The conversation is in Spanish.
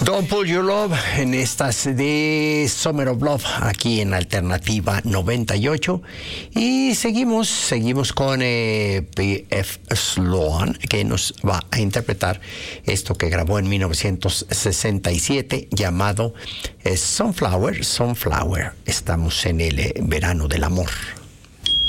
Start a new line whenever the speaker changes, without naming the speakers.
Don't Pull Your Love en estas de Summer of Love aquí en Alternativa 98 y seguimos con P.F. Sloan, que nos va a interpretar esto que grabó en 1967 llamado Sunflower. Estamos en el verano del amor.